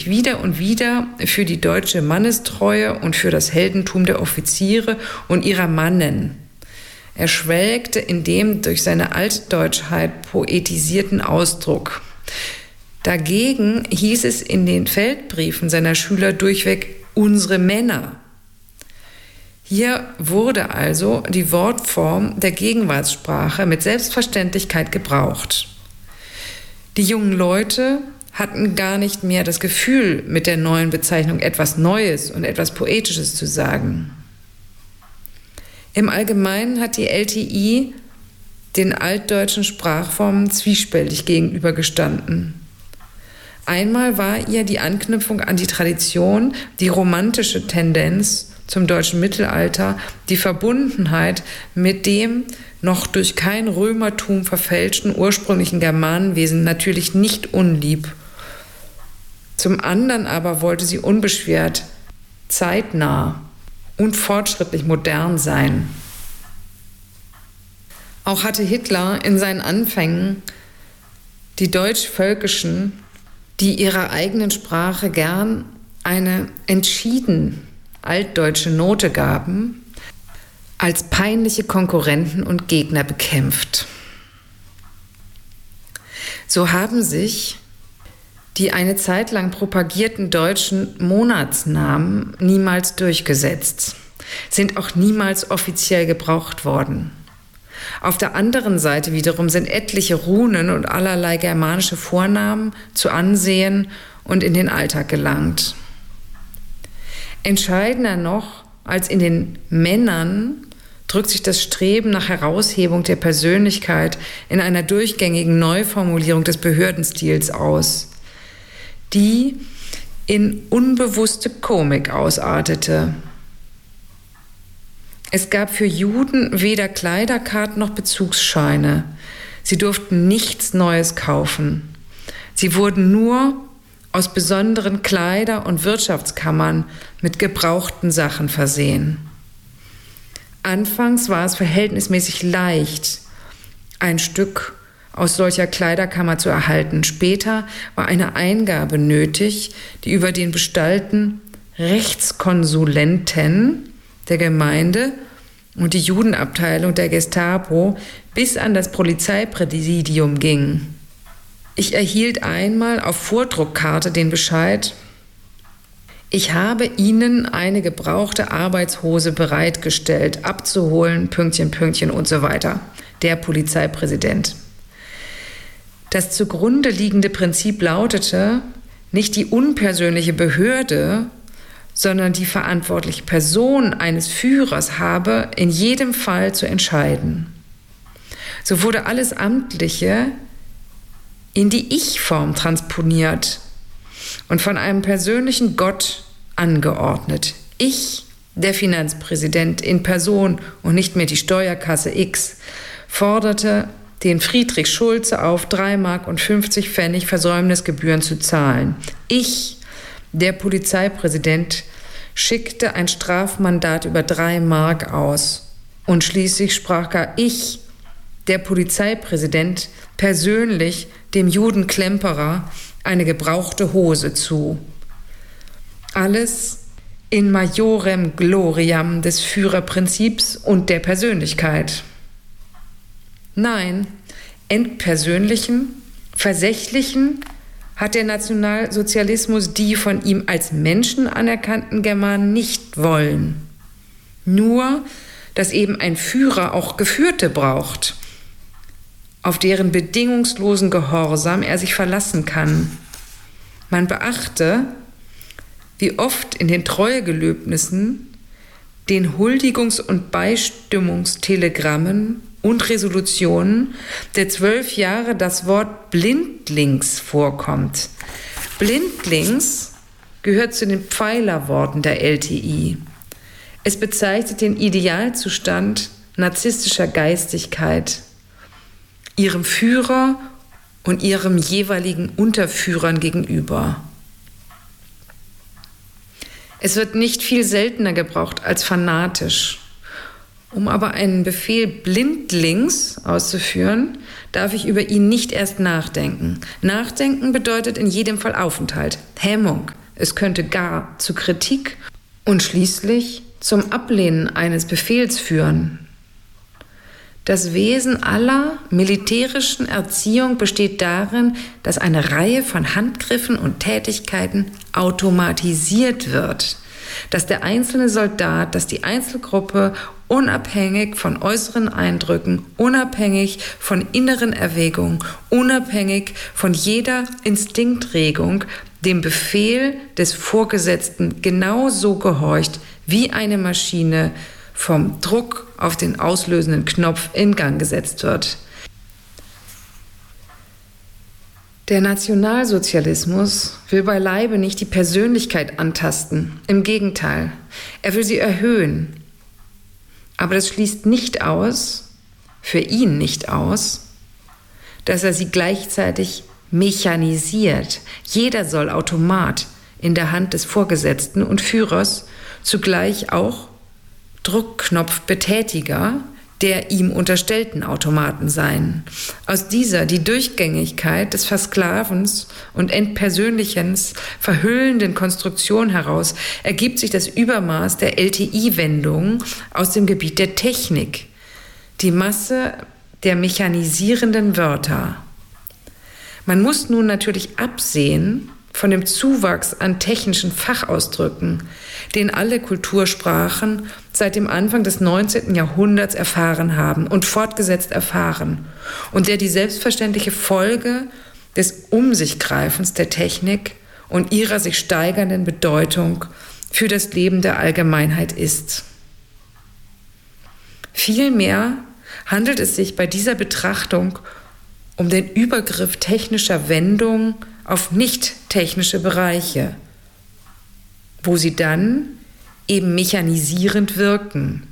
sich wieder und wieder für die deutsche Mannestreue und für das Heldentum der Offiziere und ihrer Mannen. Er schwelgte in dem durch seine Altdeutschheit poetisierten Ausdruck. Dagegen hieß es in den Feldbriefen seiner Schüler durchweg unsere Männer. Hier wurde also die Wortform der Gegenwartssprache mit Selbstverständlichkeit gebraucht. Die jungen Leute hatten gar nicht mehr das Gefühl, mit der neuen Bezeichnung etwas Neues und etwas Poetisches zu sagen. Im Allgemeinen hat die LTI den altdeutschen Sprachformen zwiespältig gegenübergestanden. Einmal war ihr die Anknüpfung an die Tradition, die romantische Tendenz zum deutschen Mittelalter, die Verbundenheit mit dem noch durch kein Römertum verfälschten ursprünglichen Germanenwesen natürlich nicht unlieb. Zum anderen aber wollte sie unbeschwert, zeitnah und fortschrittlich modern sein. Auch hatte Hitler in seinen Anfängen die Deutsch-Völkischen, die ihrer eigenen Sprache gern eine entschieden altdeutsche Note gaben, als peinliche Konkurrenten und Gegner bekämpft. So haben sich die eine Zeit lang propagierten deutschen Monatsnamen niemals durchgesetzt, sind auch niemals offiziell gebraucht worden. Auf der anderen Seite wiederum sind etliche Runen und allerlei germanische Vornamen zu ansehen und in den Alltag gelangt. Entscheidender noch als in den Männern drückt sich das Streben nach Heraushebung der Persönlichkeit in einer durchgängigen Neuformulierung des Behördenstils aus, die in unbewusste Komik ausartete. Es gab für Juden weder Kleiderkarten noch Bezugsscheine. Sie durften nichts Neues kaufen. Sie wurden nur aus besonderen Kleider- und Wirtschaftskammern mit gebrauchten Sachen versehen. Anfangs war es verhältnismäßig leicht, ein Stück aus solcher Kleiderkammer zu erhalten. Später war eine Eingabe nötig, die über den bestallten Rechtskonsulenten der Gemeinde und die Judenabteilung der Gestapo bis an das Polizeipräsidium ging. Ich erhielt einmal auf Vordruckkarte den Bescheid: Ich habe Ihnen eine gebrauchte Arbeitshose bereitgestellt, abzuholen, Pünktchen, Pünktchen und so weiter. Der Polizeipräsident. Das zugrunde liegende Prinzip lautete, nicht die unpersönliche Behörde, sondern die verantwortliche Person eines Führers habe in jedem Fall zu entscheiden. So wurde alles Amtliche in die Ich-Form transponiert und von einem persönlichen Gott angeordnet. Ich, der Finanzpräsident in Person und nicht mehr die Steuerkasse X, forderte den Friedrich Schulze auf, 3,50 Mark Versäumnisgebühren zu zahlen. Ich, der Polizeipräsident, schickte ein Strafmandat über 3 Mark aus. Und schließlich sprach gar ich, der Polizeipräsident, persönlich dem Judenklemperer eine gebrauchte Hose zu. Alles in majorem gloriam des Führerprinzips und der Persönlichkeit. Nein, entpersönlichen, versächlichen hat der Nationalsozialismus die von ihm als Menschen anerkannten Germanen nicht wollen. Nur, dass eben ein Führer auch Geführte braucht, auf deren bedingungslosen Gehorsam er sich verlassen kann. Man beachte, wie oft in den Treuegelöbnissen, den Huldigungs- und Beistimmungstelegrammen und Resolutionen der 12 Jahre das Wort blindlings vorkommt. Blindlings gehört zu den Pfeilerworten der LTI. Es bezeichnet den Idealzustand narzisstischer Geistigkeit, ihrem Führer und ihrem jeweiligen Unterführern gegenüber. Es wird nicht viel seltener gebraucht als fanatisch. Um aber einen Befehl blindlings auszuführen, darf ich über ihn nicht erst nachdenken. Nachdenken bedeutet in jedem Fall Aufenthalt. Hemmung. Es könnte gar zu Kritik und schließlich zum Ablehnen eines Befehls führen. Das Wesen aller militärischen Erziehung besteht darin, dass eine Reihe von Handgriffen und Tätigkeiten automatisiert wird, dass der einzelne Soldat, dass die Einzelgruppe unabhängig von äußeren Eindrücken, unabhängig von inneren Erwägungen, unabhängig von jeder Instinktregung dem Befehl des Vorgesetzten genauso gehorcht, wie eine Maschine vom Druck auf den auslösenden Knopf in Gang gesetzt wird. Der Nationalsozialismus will beileibe nicht die Persönlichkeit antasten. Im Gegenteil, er will sie erhöhen. Aber das schließt nicht aus, für ihn nicht aus, dass er sie gleichzeitig mechanisiert. Jeder soll Automat in der Hand des Vorgesetzten und Führers, zugleich auch Druckknopfbetätiger der ihm unterstellten Automaten sein. Aus dieser die Durchgängigkeit des Versklavens und Entpersönlichens verhüllenden Konstruktion heraus ergibt sich das Übermaß der LTI-Wendung aus dem Gebiet der Technik, die Masse der mechanisierenden Wörter. Man muss nun natürlich absehen von dem Zuwachs an technischen Fachausdrücken, den alle Kultursprachen seit dem Anfang des 19. Jahrhunderts erfahren haben und fortgesetzt erfahren und der die selbstverständliche Folge des Umsichgreifens der Technik und ihrer sich steigernden Bedeutung für das Leben der Allgemeinheit ist. Vielmehr handelt es sich bei dieser Betrachtung um den Übergriff technischer Wendungen auf nicht-technische Bereiche, wo sie dann eben mechanisierend wirken.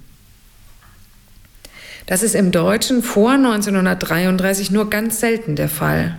Das ist im Deutschen vor 1933 nur ganz selten der Fall.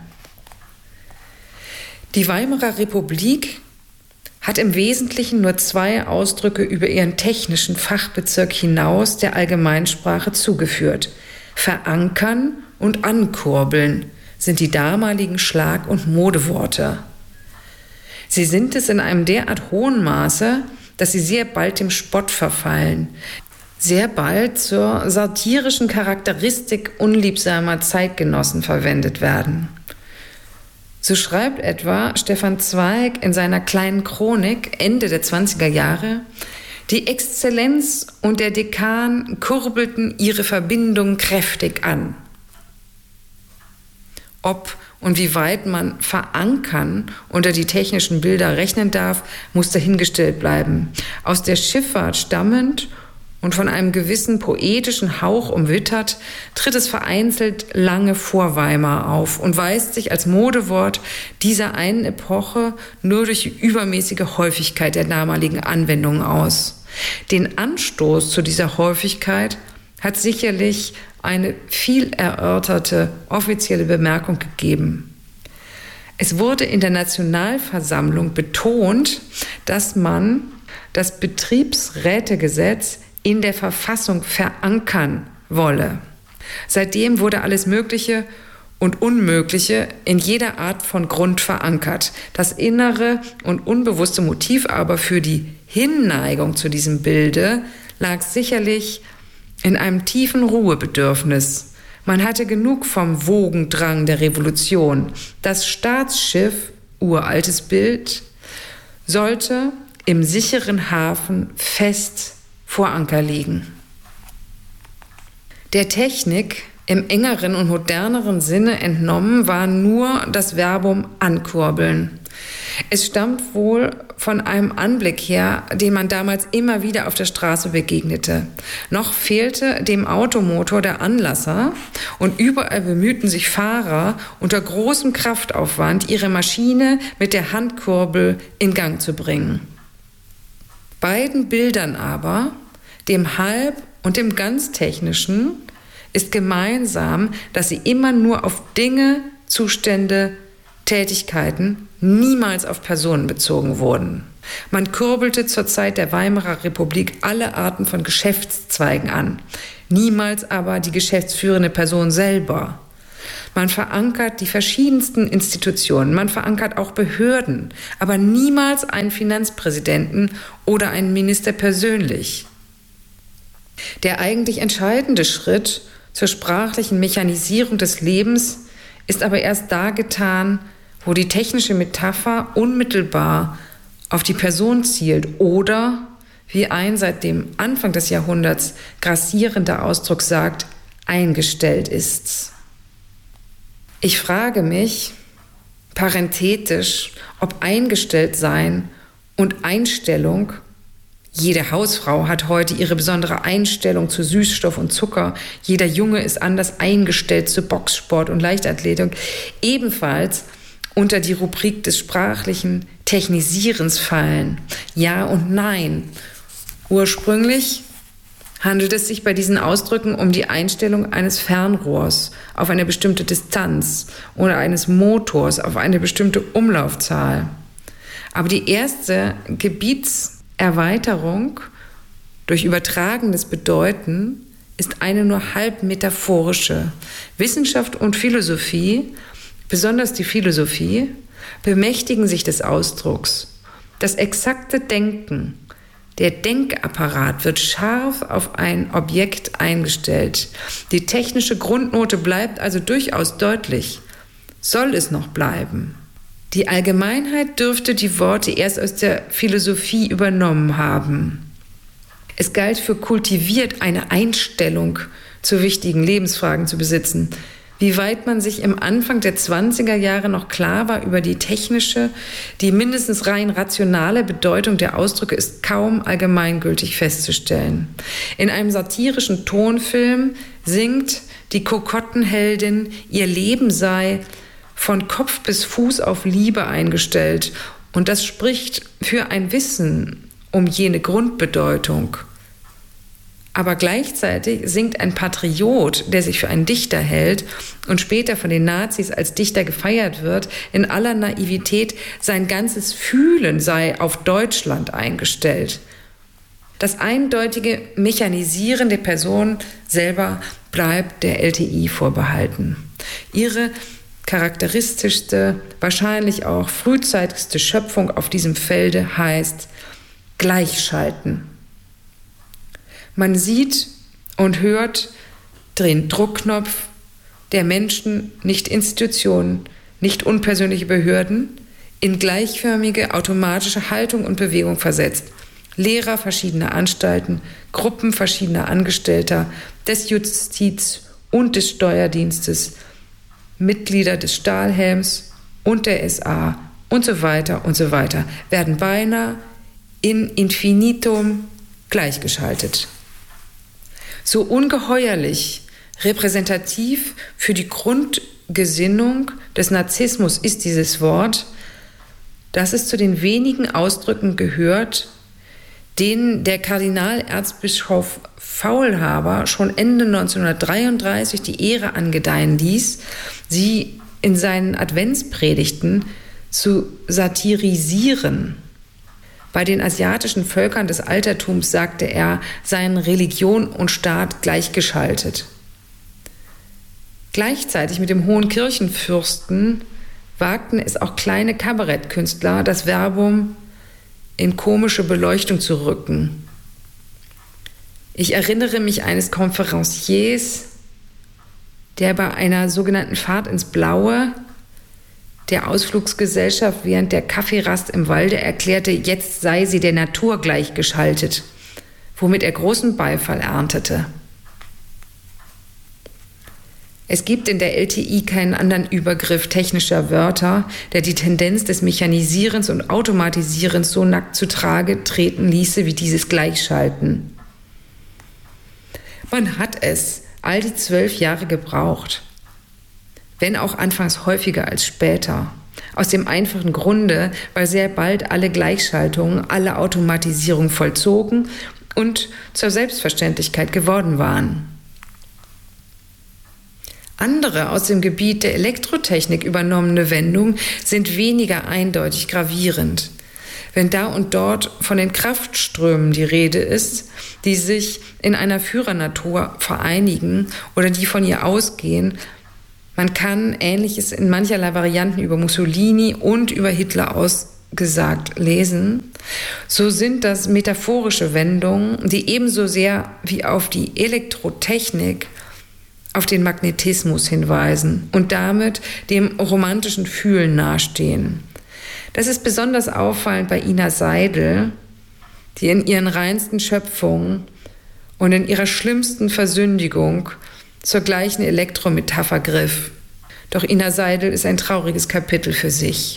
Die Weimarer Republik hat im Wesentlichen nur zwei Ausdrücke über ihren technischen Fachbezirk hinaus der Allgemeinsprache zugeführt. Verankern und ankurbeln sind die damaligen Schlag- und Modeworte. Sie sind es in einem derart hohen Maße, dass sie sehr bald dem Spott verfallen, sehr bald zur satirischen Charakteristik unliebsamer Zeitgenossen verwendet werden. So schreibt etwa Stefan Zweig in seiner kleinen Chronik Ende der 20er Jahre: Die Exzellenz und der Dekan kurbelten ihre Verbindung kräftig an. Ob und wie weit man verankern unter die technischen Bilder rechnen darf, muss dahingestellt bleiben. Aus der Schifffahrt stammend und von einem gewissen poetischen Hauch umwittert, tritt es vereinzelt lange vor Weimar auf und weist sich als Modewort dieser einen Epoche nur durch die übermäßige Häufigkeit der damaligen Anwendungen aus. Den Anstoß zu dieser Häufigkeit hat sicherlich eine viel erörterte offizielle Bemerkung gegeben. Es wurde in der Nationalversammlung betont, dass man das Betriebsrätegesetz in der Verfassung verankern wolle. Seitdem wurde alles Mögliche und Unmögliche in jeder Art von Grund verankert. Das innere und unbewusste Motiv aber für die Hinneigung zu diesem Bilde lag sicherlich in einem tiefen Ruhebedürfnis. Man hatte genug vom Wogendrang der Revolution. Das Staatsschiff, uraltes Bild, sollte im sicheren Hafen fest vor Anker liegen. Der Technik im engeren und moderneren Sinne entnommen war nur das Verbum ankurbeln. Es stammt wohl von einem Anblick her, den man damals immer wieder auf der Straße begegnete. Noch fehlte dem Automotor der Anlasser und überall bemühten sich Fahrer unter großem Kraftaufwand, ihre Maschine mit der Handkurbel in Gang zu bringen. Beiden Bildern aber, dem halb- und dem ganz technischen, ist gemeinsam, dass sie immer nur auf Dinge, Zustände, Tätigkeiten, niemals auf Personen bezogen wurden. Man kurbelte zur Zeit der Weimarer Republik alle Arten von Geschäftszweigen an, niemals aber die geschäftsführende Person selber. Man verankert die verschiedensten Institutionen, man verankert auch Behörden, aber niemals einen Finanzpräsidenten oder einen Minister persönlich. Der eigentlich entscheidende Schritt zur sprachlichen Mechanisierung des Lebens ist aber erst da getan, wo die technische Metapher unmittelbar auf die Person zielt oder, wie ein seit dem Anfang des Jahrhunderts grassierender Ausdruck sagt, eingestellt ist. Ich frage mich, parenthetisch, ob eingestellt sein und Einstellung, jede Hausfrau hat heute ihre besondere Einstellung zu Süßstoff und Zucker, jeder Junge ist anders eingestellt zu Boxsport und Leichtathletik, ebenfalls unter die Rubrik des sprachlichen Technisierens fallen. Ja und nein. Ursprünglich handelt es sich bei diesen Ausdrücken um die Einstellung eines Fernrohrs auf eine bestimmte Distanz oder eines Motors auf eine bestimmte Umlaufzahl. Aber die erste Gebietserweiterung durch übertragenes Bedeuten ist eine nur halb metaphorische. Wissenschaft und Philosophie, besonders die Philosophie, bemächtigen sich des Ausdrucks. Das exakte Denken, der Denkapparat wird scharf auf ein Objekt eingestellt. Die technische Grundnote bleibt also durchaus deutlich. Soll es noch bleiben? Die Allgemeinheit dürfte die Worte erst aus der Philosophie übernommen haben. Es galt für kultiviert, eine Einstellung zu wichtigen Lebensfragen zu besitzen. Wie weit man sich im Anfang der 20er Jahre noch klar war über die technische, die mindestens rein rationale Bedeutung der Ausdrücke, ist kaum allgemeingültig festzustellen. In einem satirischen Tonfilm singt die Kokottenheldin, ihr Leben sei von Kopf bis Fuß auf Liebe eingestellt. Und das spricht für ein Wissen um jene Grundbedeutung. Aber gleichzeitig singt ein Patriot, der sich für einen Dichter hält und später von den Nazis als Dichter gefeiert wird, in aller Naivität, sein ganzes Fühlen sei auf Deutschland eingestellt. Das eindeutige Mechanisieren der Person selber bleibt der LTI vorbehalten. Ihre charakteristischste, wahrscheinlich auch frühzeitigste Schöpfung auf diesem Felde heißt Gleichschalten. Man sieht und hört den Druckknopf der Menschen, nicht Institutionen, nicht unpersönliche Behörden, in gleichförmige automatische Haltung und Bewegung versetzt. Lehrer verschiedener Anstalten, Gruppen verschiedener Angestellter, des Justiz- und des Steuerdienstes, Mitglieder des Stahlhelms und der SA und so weiter werden beinahe in infinitum gleichgeschaltet. So ungeheuerlich repräsentativ für die Grundgesinnung des Narzissmus ist dieses Wort, dass es zu den wenigen Ausdrücken gehört, denen der Kardinalerzbischof Faulhaber schon Ende 1933 die Ehre angedeihen ließ, sie in seinen Adventspredigten zu satirisieren. Bei den asiatischen Völkern des Altertums, sagte er, seien Religion und Staat gleichgeschaltet. Gleichzeitig mit dem hohen Kirchenfürsten wagten es auch kleine Kabarettkünstler, das Verbum in komische Beleuchtung zu rücken. Ich erinnere mich eines Konferenciers, der bei einer sogenannten Fahrt ins Blaue der Ausflugsgesellschaft während der Kaffeerast im Walde erklärte, jetzt sei sie der Natur gleichgeschaltet, womit er großen Beifall erntete. Es gibt in der LTI keinen anderen Übergriff technischer Wörter, der die Tendenz des Mechanisierens und Automatisierens so nackt zutage treten ließe wie dieses Gleichschalten. Man hat es all die 12 Jahre gebraucht, wenn auch anfangs häufiger als später. Aus dem einfachen Grunde, weil sehr bald alle Gleichschaltungen, alle Automatisierung vollzogen und zur Selbstverständlichkeit geworden waren. Andere aus dem Gebiet der Elektrotechnik übernommene Wendungen sind weniger eindeutig gravierend. Wenn da und dort von den Kraftströmen die Rede ist, die sich in einer Führernatur vereinigen oder die von ihr ausgehen, Man kann Ähnliches in mancherlei Varianten über Mussolini und über Hitler ausgesagt lesen. So sind das metaphorische Wendungen, die ebenso sehr wie auf die Elektrotechnik auf den Magnetismus hinweisen und damit dem romantischen Fühlen nahestehen. Das ist besonders auffallend bei Ina Seidel, die in ihren reinsten Schöpfungen und in ihrer schlimmsten Versündigung zur gleichen Elektrometapher griff. Doch Ina Seidel ist ein trauriges Kapitel für sich.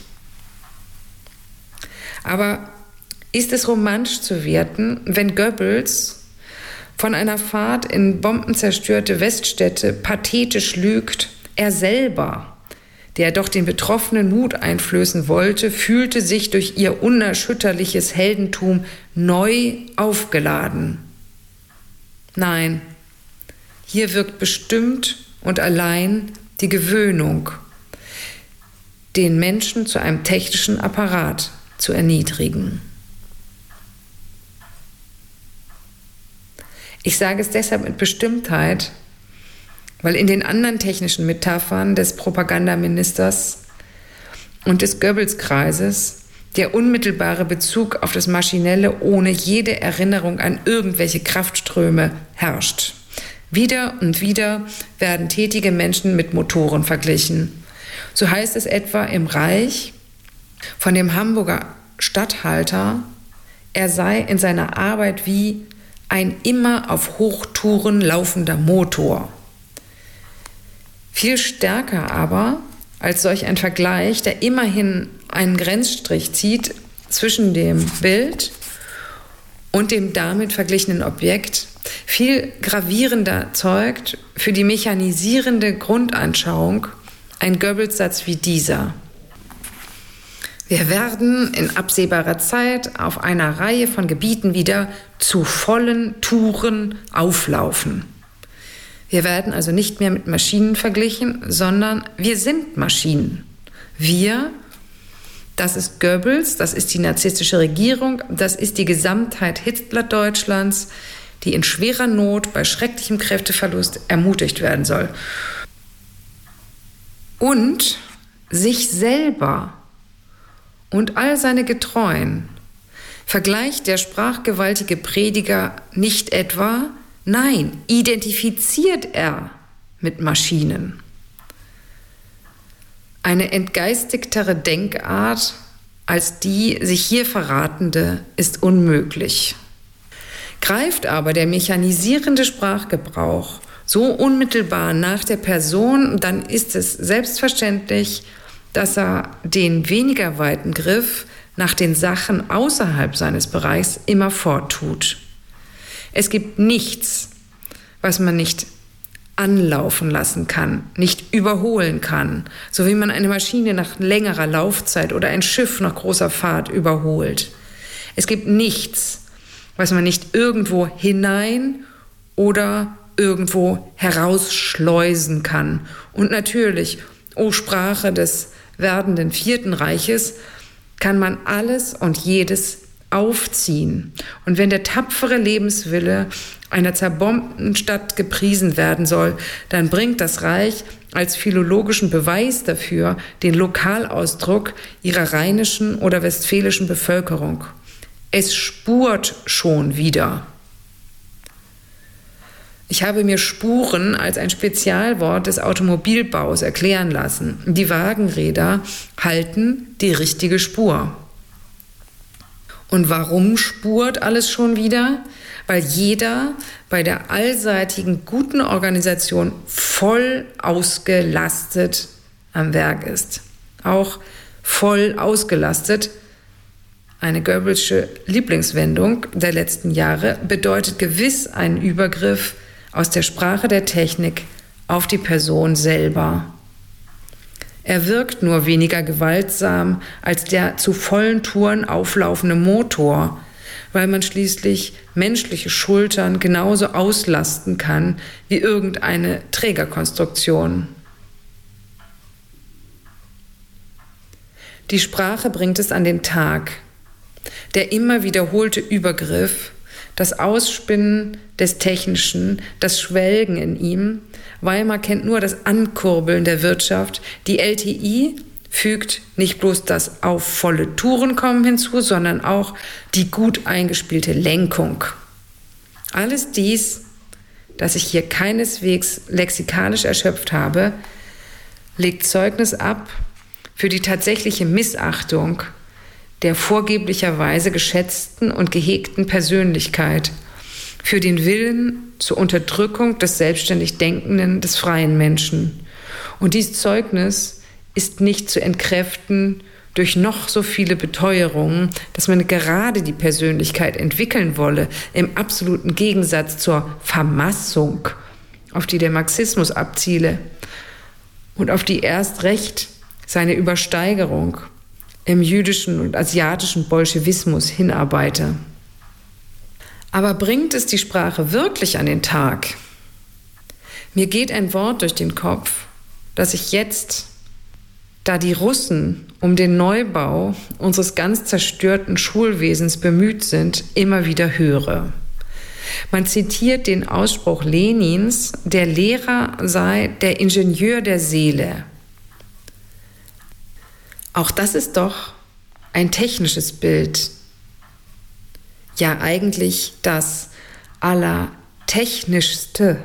Aber ist es romantisch zu werten, wenn Goebbels von einer Fahrt in bombenzerstörte Weststädte pathetisch lügt? Er selber, der doch den Betroffenen Mut einflößen wollte, fühlte sich durch ihr unerschütterliches Heldentum neu aufgeladen. Nein, hier wirkt bestimmt und allein die Gewöhnung, den Menschen zu einem technischen Apparat zu erniedrigen. Ich sage es deshalb mit Bestimmtheit, weil in den anderen technischen Metaphern des Propagandaministers und des Goebbels-Kreises der unmittelbare Bezug auf das Maschinelle ohne jede Erinnerung an irgendwelche Kraftströme herrscht. Wieder und wieder werden tätige Menschen mit Motoren verglichen. So heißt es etwa im Reich von dem Hamburger Statthalter, er sei in seiner Arbeit wie ein immer auf Hochtouren laufender Motor. Viel stärker aber als solch ein Vergleich, der immerhin einen Grenzstrich zieht zwischen dem Bild und dem damit verglichenen Objekt, viel gravierender zeugt für die mechanisierende Grundanschauung ein Goebbels-Satz wie dieser. Wir werden in absehbarer Zeit auf einer Reihe von Gebieten wieder zu vollen Touren auflaufen. Wir werden also nicht mehr mit Maschinen verglichen, sondern wir sind Maschinen. Wir, das ist Goebbels, das ist die narzisstische Regierung, das ist die Gesamtheit Hitler-Deutschlands, die in schwerer Not bei schrecklichem Kräfteverlust ermutigt werden soll. Und sich selber und all seine Getreuen vergleicht der sprachgewaltige Prediger nicht etwa, nein, identifiziert er mit Maschinen. Eine entgeistigtere Denkart als die sich hier verratende ist unmöglich. Greift aber der mechanisierende Sprachgebrauch so unmittelbar nach der Person, dann ist es selbstverständlich, dass er den weniger weiten Griff nach den Sachen außerhalb seines Bereichs immer forttut. Es gibt nichts, was man nicht anlaufen lassen kann, nicht überholen kann, so wie man eine Maschine nach längerer Laufzeit oder ein Schiff nach großer Fahrt überholt. Es gibt nichts, was man nicht irgendwo hinein oder irgendwo herausschleusen kann. Und natürlich, o Sprache des werdenden Vierten Reiches, kann man alles und jedes aufziehen. Und wenn der tapfere Lebenswille einer zerbombten Stadt gepriesen werden soll, dann bringt das Reich als philologischen Beweis dafür den Lokalausdruck ihrer rheinischen oder westfälischen Bevölkerung. Es spurt schon wieder. Ich habe mir Spuren als ein Spezialwort des Automobilbaus erklären lassen. Die Wagenräder halten die richtige Spur. Und warum spurt alles schon wieder? Weil jeder bei der allseitigen guten Organisation voll ausgelastet am Werk ist. Auch voll ausgelastet, eine Goebbelsche Lieblingswendung der letzten Jahre, bedeutet gewiss einen Übergriff aus der Sprache der Technik auf die Person selber. Er wirkt nur weniger gewaltsam als der zu vollen Touren auflaufende Motor, weil man schließlich menschliche Schultern genauso auslasten kann wie irgendeine Trägerkonstruktion. Die Sprache bringt es an den Tag. Der immer wiederholte Übergriff das Ausspinnen des Technischen, das Schwelgen in ihm. Weimar kennt nur das Ankurbeln der Wirtschaft. Die LTI fügt nicht bloß das auf volle Touren kommen hinzu, sondern auch die gut eingespielte Lenkung. Alles dies, das ich hier keineswegs lexikalisch erschöpft habe, legt Zeugnis ab für die tatsächliche Missachtung der vorgeblicherweise geschätzten und gehegten Persönlichkeit, für den Willen zur Unterdrückung des selbstständig Denkenden, des freien Menschen. Und dieses Zeugnis ist nicht zu entkräften durch noch so viele Beteuerungen, dass man gerade die Persönlichkeit entwickeln wolle, im absoluten Gegensatz zur Vermassung, auf die der Marxismus abziele und auf die erst recht seine Übersteigerung im jüdischen und asiatischen Bolschewismus hinarbeite. Aber bringt es die Sprache wirklich an den Tag? Mir geht ein Wort durch den Kopf, das ich jetzt, da die Russen um den Neubau unseres ganz zerstörten Schulwesens bemüht sind, immer wieder höre. Man zitiert den Ausspruch Lenins, der Lehrer sei der Ingenieur der Seele. Auch das ist doch ein technisches Bild. Ja, eigentlich das Allertechnischste.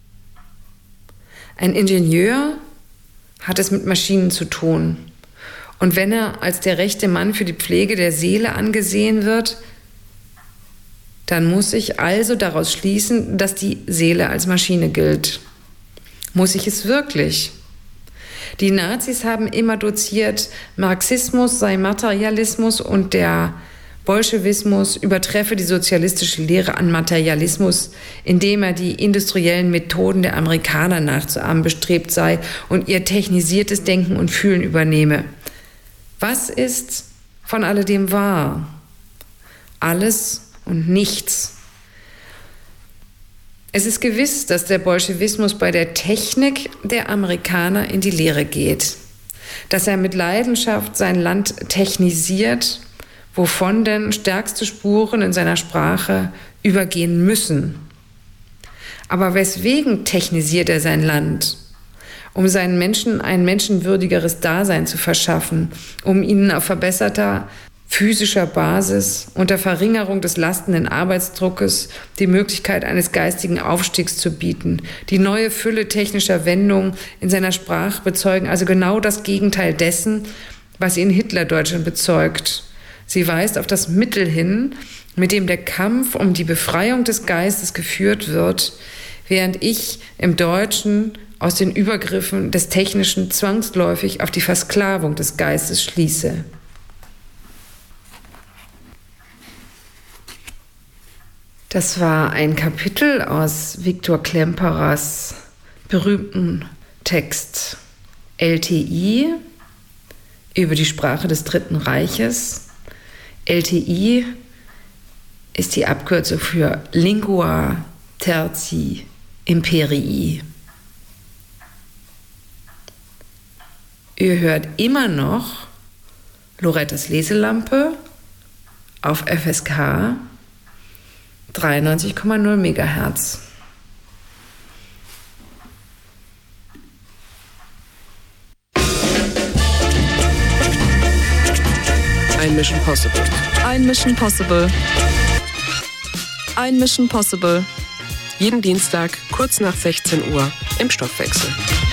Ein Ingenieur hat es mit Maschinen zu tun. Und wenn er als der rechte Mann für die Pflege der Seele angesehen wird, dann muss ich also daraus schließen, dass die Seele als Maschine gilt. Muss ich es wirklich? Die Nazis haben immer doziert, Marxismus sei Materialismus und der Bolschewismus übertreffe die sozialistische Lehre an Materialismus, indem er die industriellen Methoden der Amerikaner nachzuahmen bestrebt sei und ihr technisiertes Denken und Fühlen übernehme. Was ist von alledem wahr? Alles und nichts. Es ist gewiss, dass der Bolschewismus bei der Technik der Amerikaner in die Lehre geht, dass er mit Leidenschaft sein Land technisiert, wovon denn stärkste Spuren in seiner Sprache übergehen müssen. Aber weswegen technisiert er sein Land? Um seinen Menschen ein menschenwürdigeres Dasein zu verschaffen, um ihnen auf verbesserter physischer Basis unter Verringerung des lastenden Arbeitsdruckes die Möglichkeit eines geistigen Aufstiegs zu bieten. Die neue Fülle technischer Wendungen in seiner Sprache bezeugen also genau das Gegenteil dessen, was in Hitlerdeutschland bezeugt. Sie weist auf das Mittel hin, mit dem der Kampf um die Befreiung des Geistes geführt wird, während ich im Deutschen aus den Übergriffen des Technischen zwangsläufig auf die Versklavung des Geistes schließe. Das war ein Kapitel aus Viktor Klemperers berühmten Text LTI über die Sprache des Dritten Reiches. LTI ist die Abkürzung für Lingua Tertii Imperii. Ihr hört immer noch Lorettas Leselampe auf FSK 93,0 Megahertz. Ein Mission Possible. Ein Mission Possible. Ein Mission Possible. Jeden Dienstag kurz nach 16 Uhr im Stoffwechsel.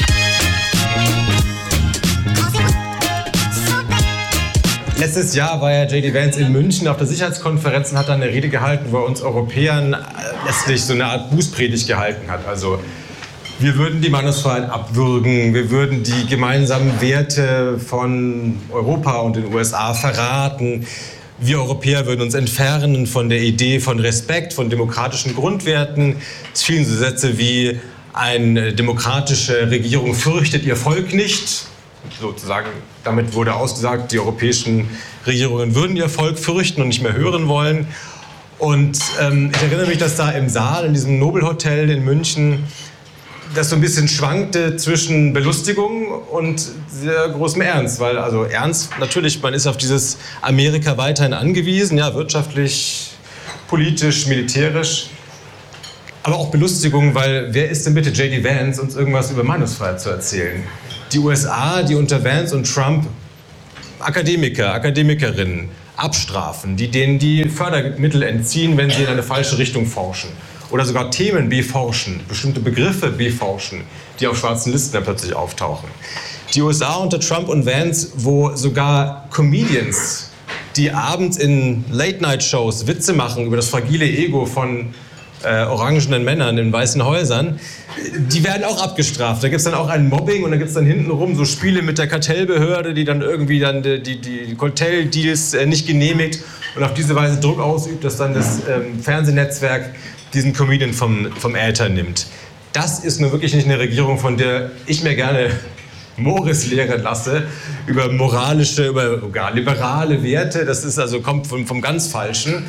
Letztes Jahr war ja J.D. Vance in München auf der Sicherheitskonferenz und hat dann eine Rede gehalten, wo er uns Europäern letztlich so eine Art Bußpredigt gehalten hat. Also wir würden die Meinungsfreiheit abwürgen, wir würden die gemeinsamen Werte von Europa und den USA verraten. Wir Europäer würden uns entfernen von der Idee von Respekt, von demokratischen Grundwerten. Es fielen so Sätze wie, eine demokratische Regierung fürchtet ihr Volk nicht. Sozusagen, damit wurde ausgesagt, die europäischen Regierungen würden ihr Volk fürchten und nicht mehr hören wollen. Und ich erinnere mich, dass da im Saal, in diesem Nobelhotel in München, das so ein bisschen schwankte zwischen Belustigung und sehr großem Ernst. Weil, also ernst, natürlich, man ist auf dieses Amerika weiterhin angewiesen, ja, wirtschaftlich, politisch, militärisch, aber auch Belustigung, weil wer ist denn bitte J.D. Vance, uns irgendwas über Meinungsfreiheit zu erzählen? Die USA, die unter Vance und Trump Akademiker, Akademikerinnen abstrafen, die denen die Fördermittel entziehen, wenn sie in eine falsche Richtung forschen. Oder sogar Themen beforschen, bestimmte Begriffe beforschen, die auf schwarzen Listen dann plötzlich auftauchen. Die USA unter Trump und Vance, wo sogar Comedians, die abends in Late-Night-Shows Witze machen über das fragile Ego von orangenen Männern in weißen Häusern, die werden auch abgestraft. Da gibt es dann auch ein Mobbing und da gibt es dann hintenrum so Spiele mit der Kartellbehörde, die dann irgendwie dann die Kartelldeals nicht genehmigt und auf diese Weise Druck ausübt, dass dann das Fernsehnetzwerk diesen Comedian vom Äther nimmt. Das ist nun wirklich nicht eine Regierung, von der ich mir gerne Moris lehren lasse, über moralische, über gar liberale Werte. Das ist also, kommt vom ganz Falschen.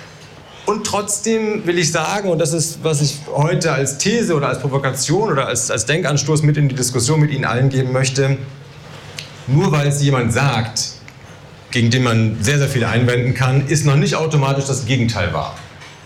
Und trotzdem will ich sagen, und das ist, was ich heute als These oder als Provokation oder als Denkanstoß mit in die Diskussion mit Ihnen allen geben möchte, nur weil es jemand sagt, gegen den man sehr, sehr viel einwenden kann, ist noch nicht automatisch das Gegenteil wahr.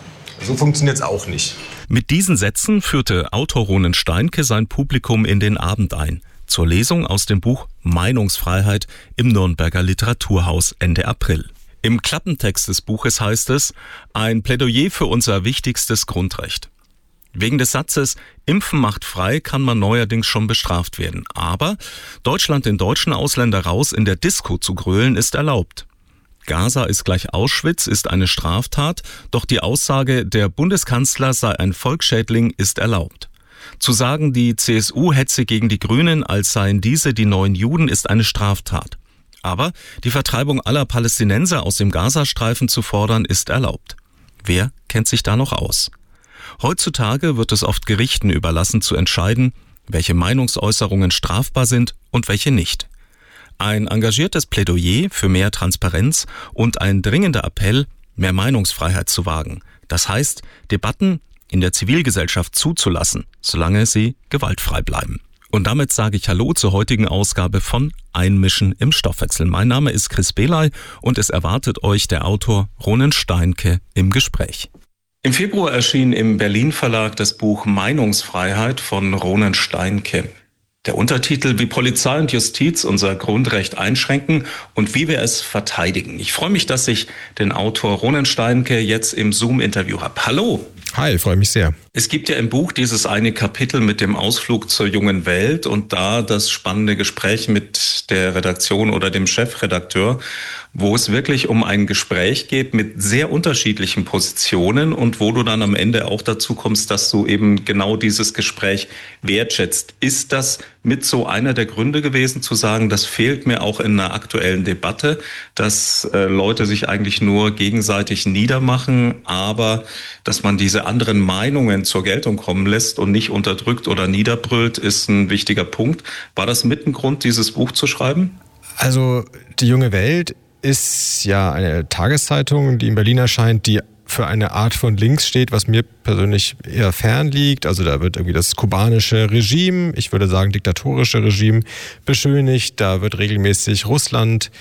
So funktioniert es auch nicht. Mit diesen Sätzen führte Autor Ronen Steinke sein Publikum in den Abend ein, zur Lesung aus dem Buch Meinungsfreiheit im Nürnberger Literaturhaus Ende April. Im Klappentext des Buches heißt es, ein Plädoyer für unser wichtigstes Grundrecht. Wegen des Satzes, Impfen macht frei, kann man neuerdings schon bestraft werden. Aber Deutschland den deutschen Ausländer raus in der Disco zu grölen ist erlaubt. Gaza ist gleich Auschwitz ist eine Straftat, doch die Aussage, der Bundeskanzler sei ein Volksschädling, ist erlaubt. Zu sagen, die CSU hetze gegen die Grünen, als seien diese die neuen Juden, ist eine Straftat. Aber die Vertreibung aller Palästinenser aus dem Gazastreifen zu fordern, ist erlaubt. Wer kennt sich da noch aus? Heutzutage wird es oft Gerichten überlassen zu entscheiden, welche Meinungsäußerungen strafbar sind und welche nicht. Ein engagiertes Plädoyer für mehr Transparenz und ein dringender Appell, mehr Meinungsfreiheit zu wagen. Das heißt, Debatten in der Zivilgesellschaft zuzulassen, solange sie gewaltfrei bleiben. Und damit sage ich Hallo zur heutigen Ausgabe von Einmischen im Stoffwechsel. Mein Name ist Chris Belay und es erwartet euch der Autor Ronen Steinke im Gespräch. Im Februar erschien im Berlin Verlag das Buch Meinungsfreiheit von Ronen Steinke. Der Untertitel: Wie Polizei und Justiz unser Grundrecht einschränken und wie wir es verteidigen. Ich freue mich, dass ich den Autor Ronen Steinke jetzt im Zoom-Interview habe. Hallo! Hi, freue mich sehr. Es gibt ja im Buch dieses eine Kapitel mit dem Ausflug zur jungen Welt und da das spannende Gespräch mit der Redaktion oder dem Chefredakteur, wo es wirklich um ein Gespräch geht mit sehr unterschiedlichen Positionen und wo du dann am Ende auch dazu kommst, dass du eben genau dieses Gespräch wertschätzt. Ist das mit so einer der Gründe gewesen, zu sagen, das fehlt mir auch in einer aktuellen Debatte, dass Leute sich eigentlich nur gegenseitig niedermachen, aber dass man diese anderen Meinungen zur Geltung kommen lässt und nicht unterdrückt oder niederbrüllt, ist ein wichtiger Punkt. War das mit ein Grund, dieses Buch zu schreiben? Also die junge Welt ist ja eine Tageszeitung, die in Berlin erscheint, die für eine Art von Links steht, was mir persönlich eher fern liegt. Also da wird irgendwie das kubanische Regime, ich würde sagen diktatorische Regime, beschönigt. Da wird regelmäßig Russland,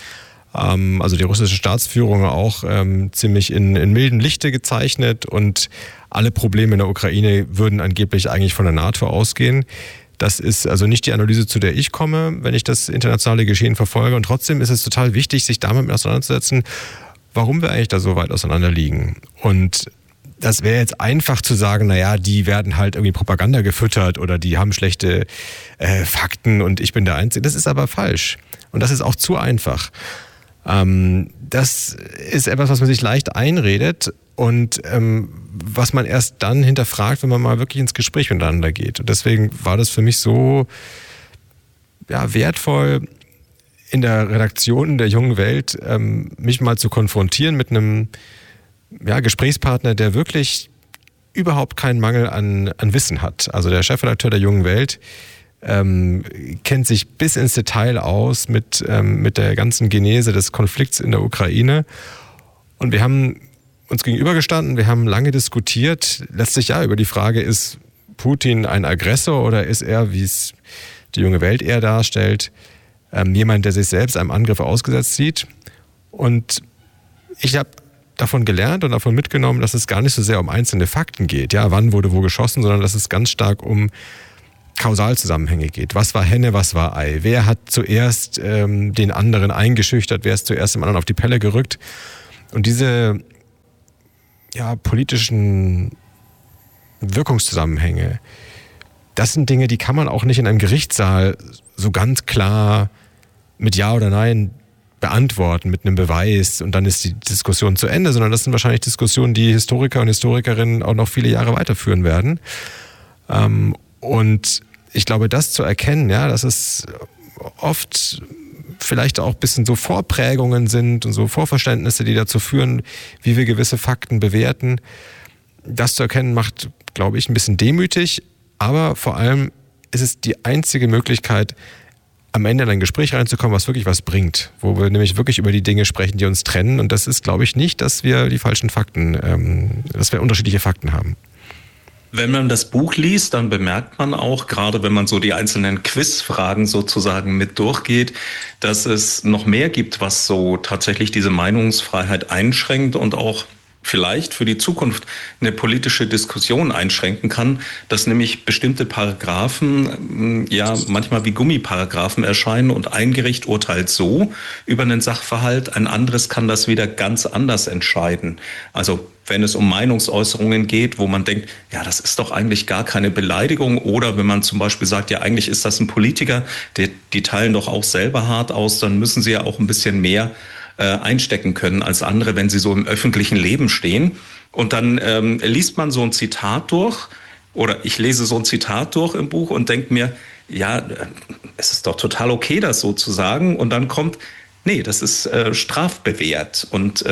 also die russische Staatsführung auch ziemlich in mildem Lichte gezeichnet und alle Probleme in der Ukraine würden angeblich eigentlich von der NATO ausgehen. Das ist also nicht die Analyse, zu der ich komme, wenn ich das internationale Geschehen verfolge. Und trotzdem ist es total wichtig, sich damit auseinanderzusetzen, warum wir eigentlich da so weit auseinander liegen. Und das wäre jetzt einfach zu sagen, naja, die werden halt irgendwie Propaganda gefüttert oder die haben schlechte Fakten und ich bin der Einzige. Das ist aber falsch. Und das ist auch zu einfach. Das ist etwas, was man sich leicht einredet und was man erst dann hinterfragt, wenn man mal wirklich ins Gespräch miteinander geht. Und deswegen war das für mich so wertvoll, in der Redaktion der jungen Welt mich mal zu konfrontieren mit einem Gesprächspartner, der wirklich überhaupt keinen Mangel an Wissen hat. Also der Chefredakteur der jungen Welt kennt sich bis ins Detail aus mit der ganzen Genese des Konflikts in der Ukraine. Und wir haben uns gegenübergestanden, wir haben lange diskutiert, letztlich über die Frage, ist Putin ein Aggressor oder ist er, wie es die junge Welt eher darstellt, jemand, der sich selbst einem Angriff ausgesetzt sieht. Und ich habe davon gelernt und davon mitgenommen, dass es gar nicht so sehr um einzelne Fakten geht. Ja, wann wurde wo geschossen, sondern dass es ganz stark um Kausalzusammenhänge geht. Was war Henne, was war Ei? Wer hat zuerst den anderen eingeschüchtert? Wer ist zuerst dem anderen auf die Pelle gerückt? Und diese politischen Wirkungszusammenhänge, das sind Dinge, die kann man auch nicht in einem Gerichtssaal so ganz klar mit Ja oder Nein beantworten, mit einem Beweis und dann ist die Diskussion zu Ende, sondern das sind wahrscheinlich Diskussionen, die Historiker und Historikerinnen auch noch viele Jahre weiterführen werden. Und ich glaube, das zu erkennen, dass es oft vielleicht auch ein bisschen so Vorprägungen sind und so Vorverständnisse, die dazu führen, wie wir gewisse Fakten bewerten. Das zu erkennen macht, glaube ich, ein bisschen demütig, aber vor allem ist es die einzige Möglichkeit, am Ende in ein Gespräch reinzukommen, was wirklich was bringt, wo wir nämlich wirklich über die Dinge sprechen, die uns trennen. Und das ist, glaube ich, nicht, dass wir die falschen Fakten, dass wir unterschiedliche Fakten haben. Wenn man das Buch liest, dann bemerkt man auch, gerade wenn man so die einzelnen Quizfragen sozusagen mit durchgeht, dass es noch mehr gibt, was so tatsächlich diese Meinungsfreiheit einschränkt und auch vielleicht für die Zukunft eine politische Diskussion einschränken kann, dass nämlich bestimmte Paragraphen manchmal wie Gummiparagraphen erscheinen und ein Gericht urteilt so über einen Sachverhalt, ein anderes kann das wieder ganz anders entscheiden. Also wenn es um Meinungsäußerungen geht, wo man denkt, ja, das ist doch eigentlich gar keine Beleidigung, oder wenn man zum Beispiel sagt, ja, eigentlich ist das ein Politiker, die teilen doch auch selber hart aus, dann müssen sie ja auch ein bisschen mehr einstecken können als andere, wenn sie so im öffentlichen Leben stehen. Und dann liest man so ein Zitat durch, oder ich lese so ein Zitat durch im Buch und denke mir, ja, es ist doch total okay, das so zu sagen. Und dann kommt, nee, das ist strafbewehrt. Und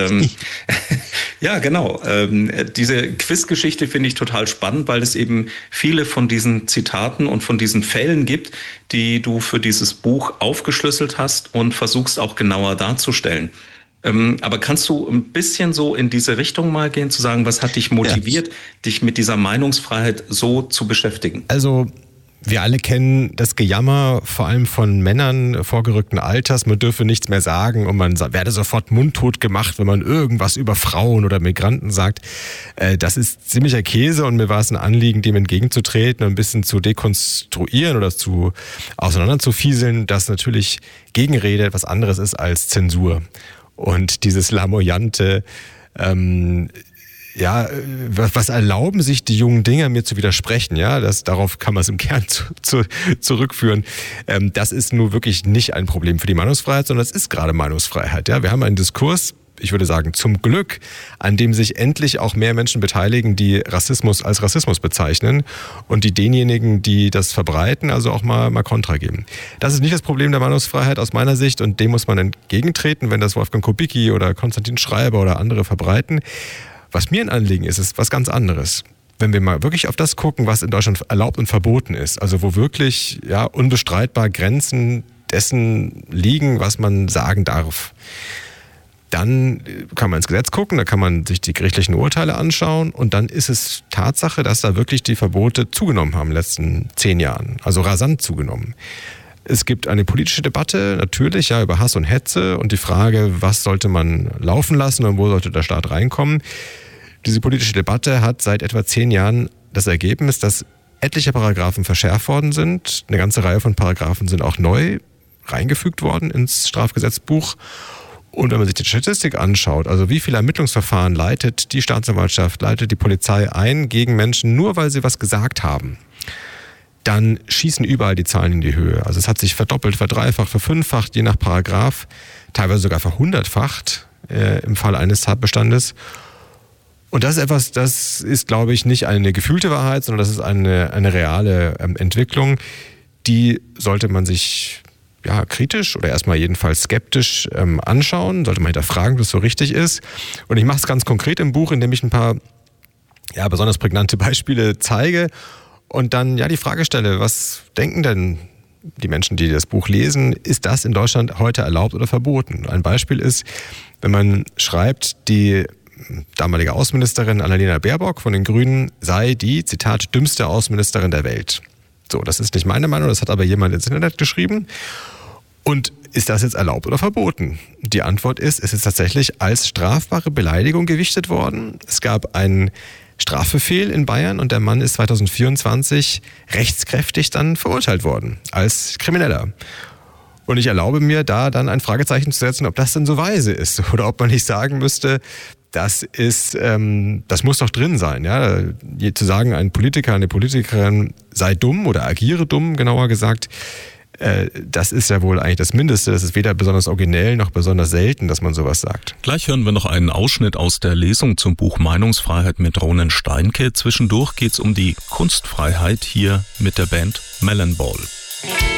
ja, genau. Diese Quizgeschichte finde ich total spannend, weil es eben viele von diesen Zitaten und von diesen Fällen gibt, die du für dieses Buch aufgeschlüsselt hast und versuchst auch genauer darzustellen. Aber kannst du ein bisschen so in diese Richtung mal gehen, zu sagen, was hat dich motiviert, dich mit dieser Meinungsfreiheit so zu beschäftigen? Also wir alle kennen das Gejammer, vor allem von Männern vorgerückten Alters, man dürfe nichts mehr sagen und man werde sofort mundtot gemacht, wenn man irgendwas über Frauen oder Migranten sagt. Das ist ziemlicher Käse und mir war es ein Anliegen, dem entgegenzutreten und ein bisschen zu dekonstruieren oder auseinanderzufieseln, dass natürlich Gegenrede etwas anderes ist als Zensur. Und dieses lamoyante, was erlauben sich die jungen Dinger, mir zu widersprechen? Ja, darauf kann man es im Kern zurückführen. Das ist nur wirklich nicht ein Problem für die Meinungsfreiheit, sondern es ist gerade Meinungsfreiheit. Ja, wir haben einen Diskurs, ich würde sagen, zum Glück, an dem sich endlich auch mehr Menschen beteiligen, die Rassismus als Rassismus bezeichnen und die denjenigen, die das verbreiten, also auch mal Kontra geben. Das ist nicht das Problem der Meinungsfreiheit aus meiner Sicht und dem muss man entgegentreten, wenn das Wolfgang Kubicki oder Konstantin Schreiber oder andere verbreiten. Was mir ein Anliegen ist, ist was ganz anderes. Wenn wir mal wirklich auf das gucken, was in Deutschland erlaubt und verboten ist, also wo wirklich unbestreitbar Grenzen dessen liegen, was man sagen darf, dann kann man ins Gesetz gucken, da kann man sich die gerichtlichen Urteile anschauen und dann ist es Tatsache, dass da wirklich die Verbote zugenommen haben in den letzten 10 Jahren, also rasant zugenommen. Es gibt eine politische Debatte, natürlich, über Hass und Hetze und die Frage, was sollte man laufen lassen und wo sollte der Staat reinkommen. Diese politische Debatte hat seit etwa 10 Jahren das Ergebnis, dass etliche Paragraphen verschärft worden sind. Eine ganze Reihe von Paragraphen sind auch neu reingefügt worden ins Strafgesetzbuch. Und wenn man sich die Statistik anschaut, also wie viele Ermittlungsverfahren leitet die Staatsanwaltschaft, leitet die Polizei ein gegen Menschen, nur weil sie was gesagt haben, dann schießen überall die Zahlen in die Höhe. Also es hat sich verdoppelt, verdreifacht, verfünffacht, je nach Paragraph, teilweise sogar verhundertfacht im Fall eines Tatbestandes. Und das ist etwas, das ist, glaube ich, nicht eine gefühlte Wahrheit, sondern das ist eine reale Entwicklung. Die sollte man sich kritisch oder erstmal jedenfalls skeptisch anschauen, sollte man hinterfragen, ob das so richtig ist. Und ich mache es ganz konkret im Buch, indem ich ein paar besonders prägnante Beispiele zeige und dann die Frage stelle, was denken denn die Menschen, die das Buch lesen, ist das in Deutschland heute erlaubt oder verboten? Ein Beispiel ist, wenn man schreibt, die damalige Außenministerin Annalena Baerbock von den Grünen sei die, Zitat, dümmste Außenministerin der Welt. So, das ist nicht meine Meinung, das hat aber jemand ins Internet geschrieben. Und ist das jetzt erlaubt oder verboten? Die Antwort ist, es ist tatsächlich als strafbare Beleidigung gewichtet worden. Es gab einen Strafbefehl in Bayern und der Mann ist 2024 rechtskräftig dann verurteilt worden als Krimineller. Und ich erlaube mir da dann ein Fragezeichen zu setzen, ob das denn so weise ist oder ob man nicht sagen müsste, das muss doch drin sein. Ja? Zu sagen, ein Politiker, eine Politikerin sei dumm oder agiere dumm, genauer gesagt, das ist ja wohl eigentlich das Mindeste. Das ist weder besonders originell noch besonders selten, dass man sowas sagt. Gleich hören wir noch einen Ausschnitt aus der Lesung zum Buch Meinungsfreiheit mit Ronen Steinke. Zwischendurch geht's um die Kunstfreiheit hier mit der Band Melon Ball.